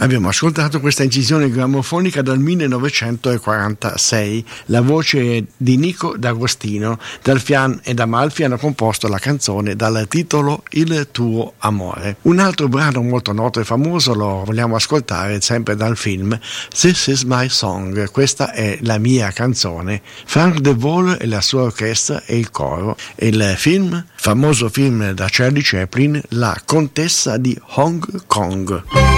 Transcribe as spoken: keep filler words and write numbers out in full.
Abbiamo ascoltato questa incisione grammofonica dal millenovecentoquarantasei, la voce di Nico D'Agostino. Dalfian ed Amalfi hanno composto la canzone dal titolo Il tuo amore. Un altro brano molto noto e famoso lo vogliamo ascoltare sempre dal film This is my song, questa è la mia canzone. Frank De Vol e la sua orchestra e il coro. Il film, famoso film da Charlie Chaplin, La contessa di Hong Kong.